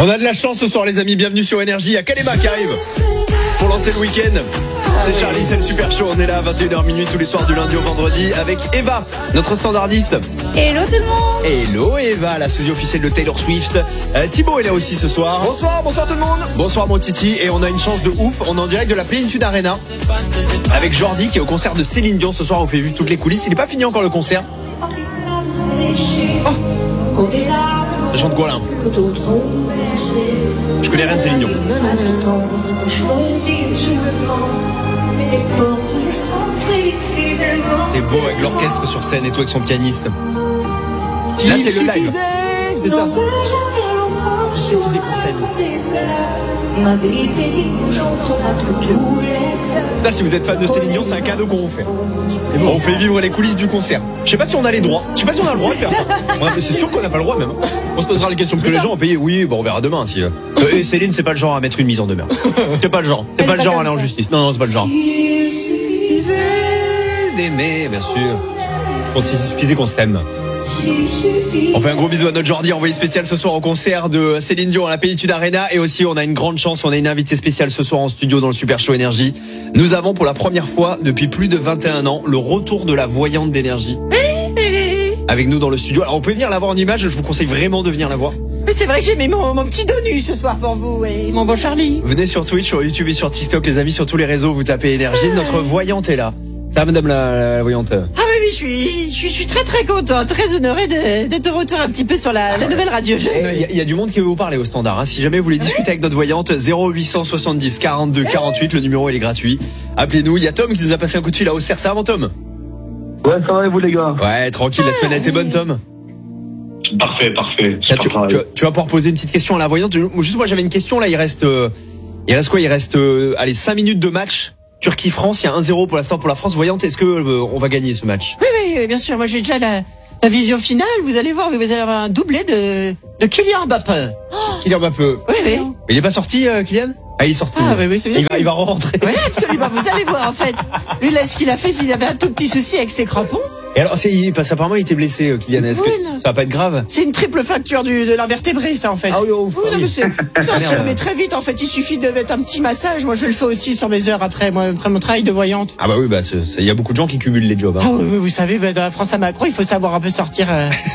On a de la chance ce soir les amis, bienvenue sur Énergie, il y a Kalema qui arrive pour lancer le week-end. C'est Charlie, c'est le super show, on est là à 21h minuit tous les soirs du lundi au vendredi avec Eva, notre standardiste. Hello tout le monde. Hello Eva, la sosie officielle de Taylor Swift. Thibaut est là aussi ce soir. Bonsoir tout le monde. Bonsoir mon Titi, et on a une chance de ouf, on est en direct de la Plénitude Arena avec Jordi qui est au concert de Céline Dion ce soir, on fait vu toutes les coulisses, il n'est pas fini encore le concert. Oh, ça chante quoi là? Je connais rien de Céline Dion. C'est beau avec l'orchestre sur scène et tout avec son pianiste. Là c'est le live. C'est ça. Il suffisait qu'on scène. Là, si vous êtes fan de Céline Dion, c'est un cadeau qu'on vous fait. C'est bon, on fait vivre les coulisses du concert. Je sais pas si on a les droits. Je sais pas si on a le droit de faire ça. C'est sûr qu'on n'a pas le droit même. On se posera la question parce que les gens ont payé. Oui, bon, on verra demain. Si. Et Céline, c'est pas le genre à mettre une mise en demeure. C'est pas le genre. C'est pas le genre à aller en justice. Non, c'est pas le genre. D'aimer, bien sûr. Il suffisait qu'on s'aime. On fait un gros bisou à notre Jordi, envoyé spécial ce soir au concert de Céline Dion à la Plénitude Arena. Et aussi on a une grande chance, on a une invitée spéciale ce soir en studio dans le Super Show Énergie. Nous avons pour la première fois depuis plus de 21 ans le retour de la voyante d'énergie avec nous dans le studio. Alors on peut venir la voir en image, je vous conseille vraiment de venir la voir. Mais c'est vrai que j'ai mis mon petit dos nu ce soir pour vous, et mon bon Charlie. Venez sur Twitch, sur YouTube et sur TikTok les amis, sur tous les réseaux, vous tapez Énergie. Notre voyante est là. Ça madame la voyante. Ah oui, je suis très très content, très honoré d'être de retour un petit peu sur la nouvelle radio jeune. Il y a du monde qui veut vous parler au standard. Hein. Si jamais vous voulez discuter avec notre voyante, 0870 42 48, le numéro il est gratuit. Appelez-nous. Il y a Tom qui nous a passé un coup de fil à Auxerre. Ça va mon Tom? Ouais, ça va et vous les gars? Ouais, tranquille. La semaine a été bonne, Tom? Parfait. Tu vas pouvoir poser une petite question à la voyante. Juste moi j'avais une question là. Il reste quoi? Il reste allez 5 minutes de match. Turquie-France, il y a 1-0 pour l'instant pour la France. Voyante, est-ce que on va gagner ce match? Oui, bien sûr. Moi, j'ai déjà la vision finale. Vous allez voir, vous allez avoir un doublé de Kylian Mbappé. Kylian Mbappé. Oui. Il est pas sorti, Kylian? Ah, il est sorti. Ah, oui, c'est bien. Il va rentrer. Oui, absolument. Vous allez voir, en fait. Lui, là, ce qu'il a fait, c'est qu'il avait un tout petit souci avec ses crampons. Et alors, apparemment, il était blessé, Kylian. Est-ce que ça va pas être grave? C'est une triple fracture de l'invertébré, ça, en fait. Ah oui, non, mais ça se remet très vite, en fait. Il suffit de mettre un petit massage. Moi, je le fais aussi sur mes heures après mon travail de voyante. Ah bah oui, il y a beaucoup de gens qui cumulent les jobs. Hein. Ah oui, vous savez, dans la France à Macron, il faut savoir un peu sortir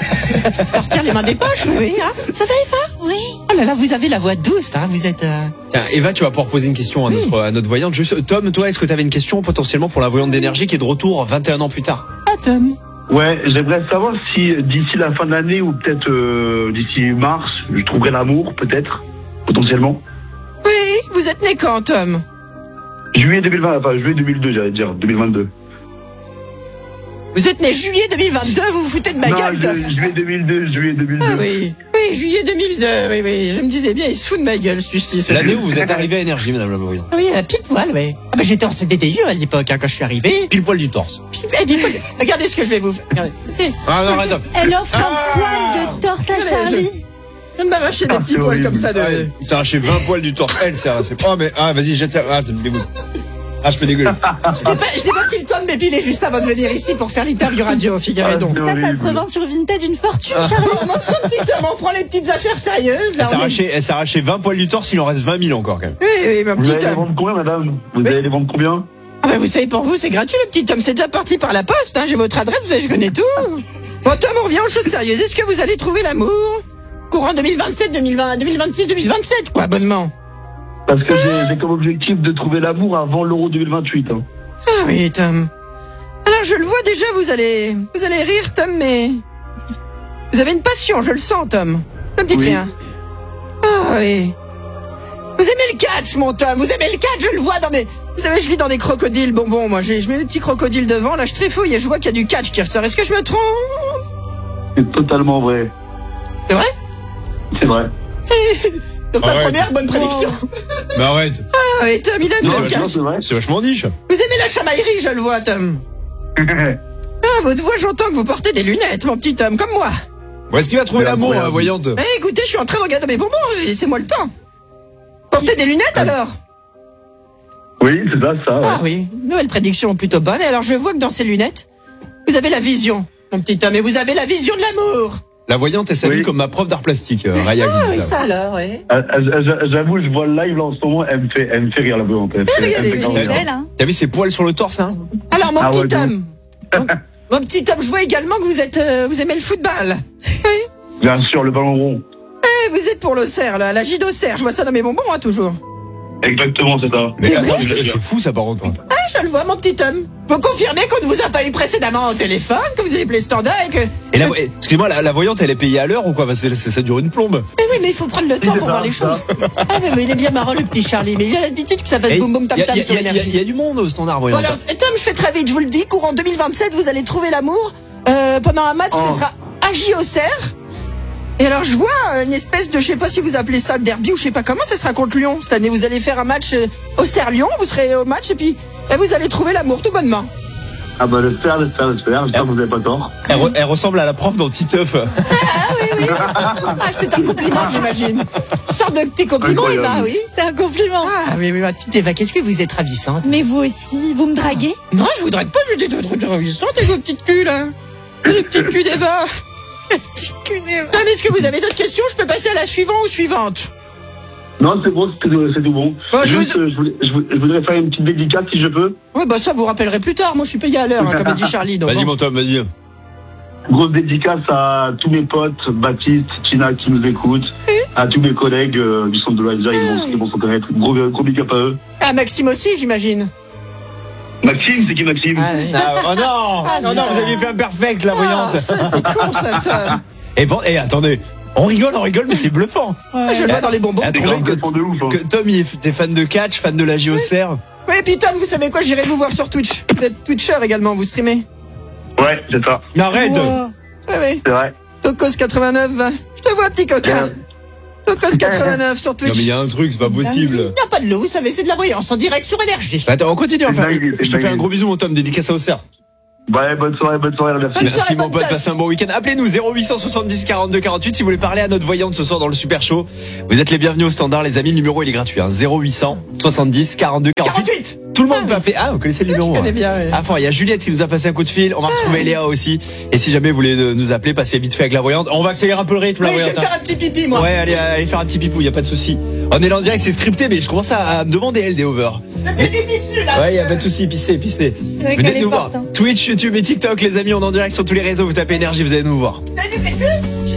les mains des poches. Oui, hein. Ça va, Eva? Oui. Oh là là, vous avez la voix douce, hein. Vous êtes. Tiens, Eva, tu vas pouvoir poser une question à notre voyante. Juste, Tom, toi, est-ce que tu avais une question potentiellement pour la voyante d'énergie qui est de retour 21 ans plus tard? Ah, Tom. Ouais, j'aimerais savoir si d'ici la fin de l'année ou peut-être d'ici mars, je trouverai l'amour, peut-être, potentiellement. Oui, vous êtes né quand, Tom? Juillet 2002, j'allais dire, 2022. Vous êtes né juillet 2022, vous vous foutez de ma gueule, Tom. Juillet 2002. Ah oui, juillet 2002, oui, je me disais bien, il se fout de ma gueule, celui-ci. L'année où vous êtes arrivé à Énergie, madame la voyante. Oui, à pile poil, oui. Ah bah j'étais en CDDU à l'époque, hein, quand je suis arrivé. Pile poil du torse. Regardez ce que je vais vous faire. Regardez. Ah non, arrête. Elle offre un poil de torse à Charlie. Je viens de m'arracher des petits poils comme ça de... Il s'est arraché 20 poils du torse. Elle s'est arraché. Oh mais, vas-y, jette ça. Ah, ça me dégoûte. Ah, je peux dégueuler. Je n'ai pas pris le temps de m'épiler juste avant de venir ici pour faire l'interview radio, figurez donc. Ça se revend sur Vinted d'une fortune, Charlie. Mon petit homme, on prend les petites affaires sérieuses. Là, elle s'est arraché 20 poils du torse, il en reste 20 000 encore quand même. Oui, mon Vous petit allez les homme. vendre combien, madame? Vous allez les vendre combien? Ah bah vous savez, pour vous, c'est gratuit, le petit homme. C'est déjà parti par la poste, hein. J'ai votre adresse, vous savez, je connais tout. Bon, Tom, on revient aux choses sérieuses. Est-ce que vous allez trouver l'amour courant 2027, 2020, 2026, 2027, quoi, bonnement? Parce que j'ai comme objectif de trouver l'amour avant l'Euro 2028. Hein. Ah oui, Tom. Alors, je le vois déjà, vous allez rire, Tom, mais... Vous avez une passion, je le sens, Tom. Ne me dites rien. Ah oui. Vous aimez le catch, mon Tom, vous aimez le catch, je le vois dans mes... Vous savez, je lis dans des crocodiles bonbons, moi. Je mets des petits crocodiles devant, là, je trifouille et je vois qu'il y a du catch qui ressort. Est-ce que je me trompe? C'est totalement vrai. C'est vrai? C'est vrai. Donc ma première bonne prédiction. Mais arrête. Ah oui, Tom, il aime le catch. C'est vrai. C'est vachement niche. Vous aimez la chamaillerie, je le vois, Tom. Ah, votre voix, j'entends que vous portez des lunettes, mon petit Tom, comme moi. Où est-ce qu'il va trouver l'amour, la voyante? Écoutez, je suis en train de regarder mes bonbons, laissez-moi le temps. Portez des lunettes, alors? Oui, c'est ça, ouais. Ah oui, nouvelle prédiction plutôt bonne. Et alors, je vois que dans ces lunettes, vous avez la vision, mon petit homme, et vous avez la vision de l'amour. La voyante, elle s'habille Oui. comme ma prof d'art plastique, Raya Ah qui oui, dit ça. ça alors, oui. J'avoue, je vois le live là en ce moment, elle me fait rire la voyante. Elle me fait Elle est grave rire. belle, hein. T'as vu ses poils sur le torse, hein? Alors, mon Ah ouais, petit donc. homme. Mon petit homme, je vois également que vous aimez le football. Bien sûr, le ballon rond. Eh, vous êtes pour l'Auxerre, là, la J d'Auxerre. Je vois ça dans mes bonbons, hein, toujours. Exactement, c'est ça. Mais attends, c'est fou ça par contre. Ah, je le vois, mon petit homme. Vous confirmez qu'on ne vous a pas eu précédemment au téléphone, que vous avez appelé le standard et que... Et excusez-moi, la voyante, elle est payée à l'heure ou quoi? Parce que ça dure une plombe. Mais oui, mais il faut prendre le temps c'est pour ça, voir les c'est ça. choses. Ah, mais il est bien marrant, le petit Charlie. Mais il a l'habitude que ça fasse Et boum boum tam tam y sur a l'énergie. du monde au standard Bon, voyante. alors, Tom, je fais très vite, je vous le dis. Courant 2027, vous allez trouver l'amour. Pendant un match, ce sera AJ Auxerre. Et alors, je vois une espèce de, je sais pas si vous appelez ça derby ou je sais pas comment, ça sera contre Lyon. Cette année, vous allez faire un match Auxerre-Lyon, vous serez au match et puis vous allez trouver l'amour tout bonnement. Ah bah j'espère. J'espère que vous n'avez pas tort. Elle ressemble à la prof dans Titeuf. Ah, c'est un compliment, j'imagine. Sorte de petit compliment, Incroyable. Eva, oui. C'est un compliment. Ah, mais ma petite Eva, qu'est-ce que vous êtes ravissante. Mais vous aussi, vous me draguez? Non, je vous drague pas, je dis de ravissante avec vos petites culs, là. Les petites culs d'Eva. Ah, mais est-ce que vous avez d'autres questions? Je peux passer à la suivante ou suivante? Non, c'est bon, c'est tout bon. Bah, Juste, je voudrais faire une petite dédicace si je peux. Ouais, bah ça, vous rappellerez plus tard. Moi, je suis payé à l'heure, hein, comme a dit Charlie. Donc Vas-y bon. mon Tom, vas-y. Grosse dédicace à tous mes potes, Baptiste, Tina qui nous écoutent, à tous mes collègues du centre de loisirs, ils vont se connaître. Gros big up à eux. Ah, Maxime aussi, j'imagine. Maxime, c'est qui Maxime? Ah, oui. Oh non, Ah, non, vous aviez fait un perfect la Ah, voyante. ça, c'est con, ça, Tom. Et bon, attendez, on rigole, mais c'est bluffant. Ah, je le vois dans les bonbons. Elle a C'est trouvé grave de ouf. Hein. que Tom, il était fan de catch, fan de la JOCR. Ouais, et puis Tom, vous savez quoi? J'irai vous voir sur Twitch. Vous êtes Twitcher également, vous streamez. Ouais, c'est ça. Arrête. Wow. Ouais, ouais. C'est vrai. Tocos89. Je te vois, petit coquin. Tocos89 sur Non Twitch. mais il y a un truc, c'est pas possible. Il n'y a pas de loup, vous savez, c'est de la voyance en direct sur énergie. Bah, attends, on continue à C'est faire. dingue, c'est Je te fais dingue. un gros bisou mon Tom, dédicace à Auxerre. Ouais, bonne soirée, merci. Bonne Merci soirée, mon bonne pote, tasse. passez un bon week-end. Appelez-nous 0870 42 48 si vous voulez parler à notre voyante ce soir dans le Super Show. Vous êtes les bienvenus au standard les amis, le numéro il est gratuit hein. 0870 42 48. 48. Tout le monde peut appeler. Ah, vous connaissez le numéro. Je connais hein. bien, ouais. Ah fort, il y a Juliette qui nous a passé un coup de fil, on va retrouver Léa aussi. Et si jamais vous voulez nous appeler, passez vite fait avec la voyante. On va accélérer un peu le rythme la Oui, je vais voyante. faire un petit pipi, moi. Ouais, allez faire un petit pipou, y a pas de souci. On est là en direct, c'est scripté, mais je commence à me demander elle des over. Je fais pipi dessus, là. Ouais, y a pas de souci, pissez. vrai Venez qu'elle est nous voir. forte, hein. Twitch, YouTube et TikTok, les amis, on est en direct sur tous les réseaux. Vous tapez énergie, vous allez nous voir. Salut, bébé.